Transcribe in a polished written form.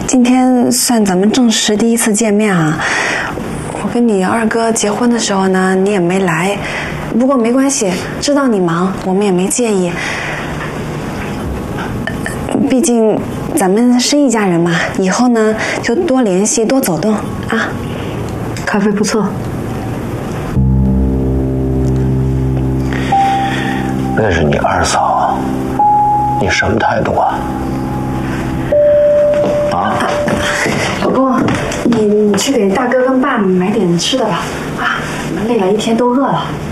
今天算咱们正式第一次见面啊。我跟你二哥结婚的时候呢，你也没来，不过没关系，知道你忙，我们也没介意。毕竟咱们是一家人嘛，以后呢就多联系，多走动啊。 咖啡不错。 那是你二嫂，你什么态度啊？ 老公，你去给大哥跟爸买点吃的吧。啊，你们累了一天都饿了。